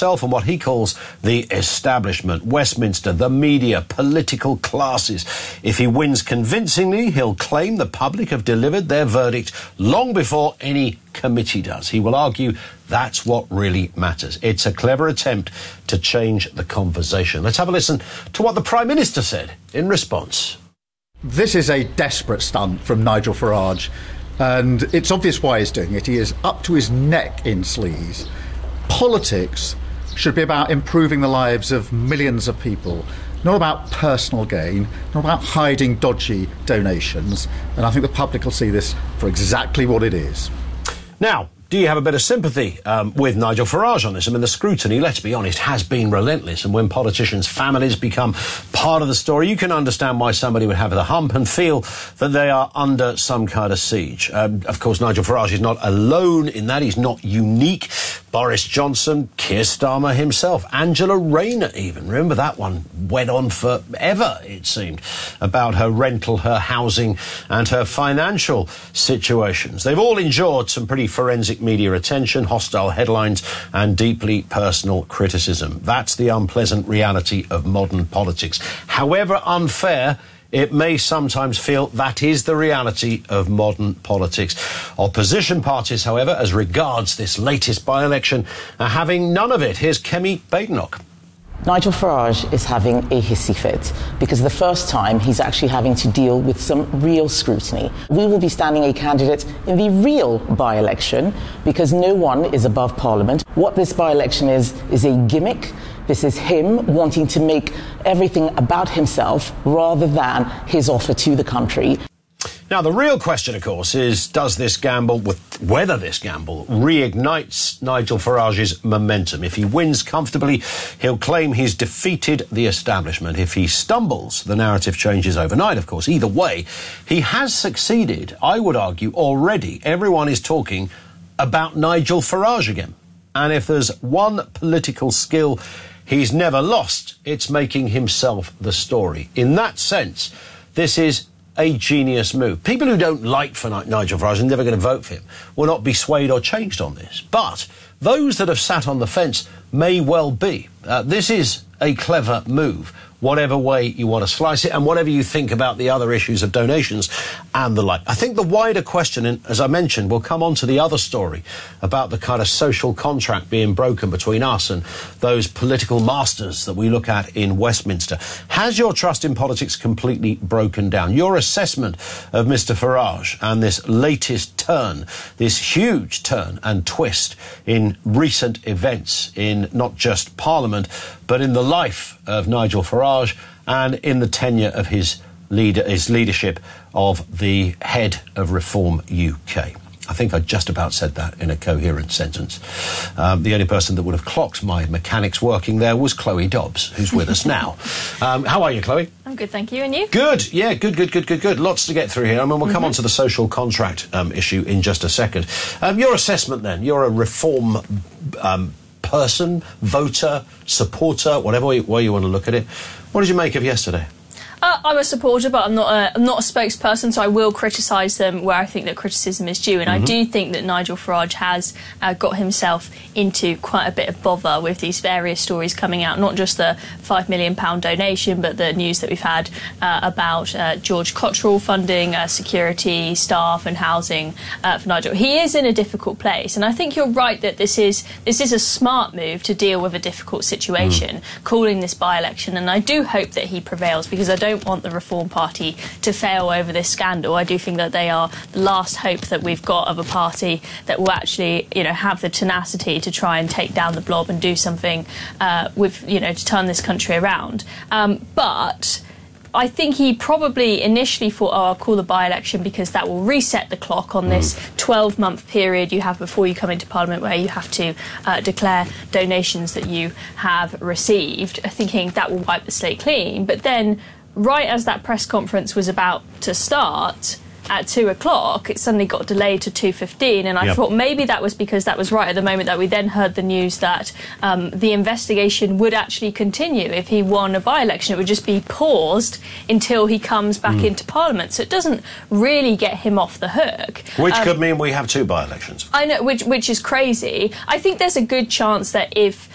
himself and what he calls the establishment, Westminster, the media, political classes. If he wins convincingly, he'll claim the public have delivered their verdict long before any committee does. He will argue that's what really matters. It's a clever attempt to change the conversation. Let's have a listen to what the Prime Minister said in response. This is a desperate stunt from Nigel Farage, and it's obvious why he's doing it. He is up to his neck in sleaze. Politics should be about improving the lives of millions of people, not about personal gain, not about hiding dodgy donations, and I think the public will see this for exactly what it is. Now, do you have a bit of sympathy with Nigel Farage on this? I mean, the scrutiny, let's be honest, has been relentless. And when politicians' families become part of the story, you can understand why somebody would have the hump and feel that they are under some kind of siege. Of course, Nigel Farage is not alone in that. He's not unique. Boris Johnson, Keir Starmer himself, Angela Rayner even. Remember that one went on forever, it seemed, about her rental, her housing and her financial situations. They've all endured some pretty forensic media attention, hostile headlines and deeply personal criticism. That's the unpleasant reality of modern politics. However unfair it may sometimes feel, that is the reality of modern politics. Opposition parties, however, as regards this latest by-election, are having none of it. Here's Kemi Badenoch. Nigel Farage is having a hissy fit because the first time he's actually having to deal with some real scrutiny. We will be standing a candidate in the real by-election because no one is above Parliament. What this by-election is a gimmick. This is him wanting to make everything about himself rather than his offer to the country. Now, the real question, of course, is whether this gamble reignites Nigel Farage's momentum. If he wins comfortably, he'll claim he's defeated the establishment. If he stumbles, the narrative changes overnight, of course. Either way, he has succeeded, I would argue, already. Everyone is talking about Nigel Farage again. And if there's one political skill he's never lost, it's making himself the story. In that sense, this is a genius move. People who don't like Nigel Farage are never going to vote for him, will not be swayed or changed on this. But those that have sat on the fence may well be. This is a clever move, whatever way you want to slice it, and whatever you think about the other issues of donations and the like. I think the wider question, and as I mentioned, we'll come on to the other story about the kind of social contract being broken between us and those political masters that we look at in Westminster. Has your trust in politics completely broken down? Your assessment of Mr. Farage and this latest turn, this huge turn and twist in recent events in not just Parliament, but in the life of Nigel Farage and in the tenure of his leadership of the head of Reform UK. I think I just about said that in a coherent sentence. The only person that would have clocked my mechanics working there was Chloe Dobbs, who's with us now. How are you, Chloe? I'm good, thank you. And you? Good, yeah, good. Lots to get through here. I mean, we'll come on to the social contract issue in just a second. Your assessment then, you're a Reform person, voter, supporter, whatever way you want to look at it. What did you make of yesterday? I'm a supporter, but I'm not a spokesperson, so I will criticise them where I think that criticism is due. And I do think that Nigel Farage has got himself into quite a bit of bother with these various stories coming out, not just the £5 million donation, but the news that we've had about George Cottrell funding security, staff and housing for Nigel. He is in a difficult place, and I think you're right that this is a smart move to deal with a difficult situation, calling this by-election, and I do hope that he prevails, because I don't want the Reform Party to fail over this scandal. I do think that they are the last hope that we've got of a party that will actually, have the tenacity to try and take down the blob and do something to turn this country around. But I think he probably initially thought, I'll call the by-election because that will reset the clock on this 12-month period you have before you come into Parliament, where you have to declare donations that you have received, thinking that will wipe the slate clean. But then, right as that press conference was about to start, at 2 o'clock, it suddenly got delayed to 2:15, and I thought maybe that was because that was right at the moment that we then heard the news that the investigation would actually continue. If he won a by-election, it would just be paused until he comes back into Parliament. So it doesn't really get him off the hook. Which could mean we have 2 by-elections. I know, which is crazy. I think there's a good chance that if